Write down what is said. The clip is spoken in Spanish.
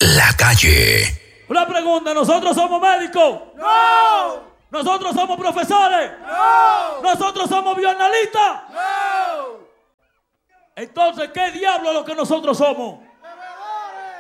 La calle. Una pregunta, ¿nosotros somos médicos? ¡No! ¿Nosotros somos profesores? ¡No! ¿Nosotros somos bioanalistas? ¡No! Entonces, ¿qué diablo es lo que nosotros somos?